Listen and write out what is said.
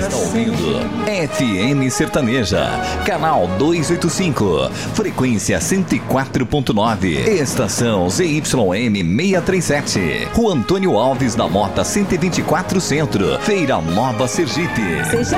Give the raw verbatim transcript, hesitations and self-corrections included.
está ouvindo F M Sertaneja, canal duzentos e oitenta e cinco, frequência cento e quatro ponto nove, estação Z Y M seiscentos e trinta e sete, Rua Antônio Alves da Mota cento e vinte e quatro Centro, Feira Nova, Sergipe. Seja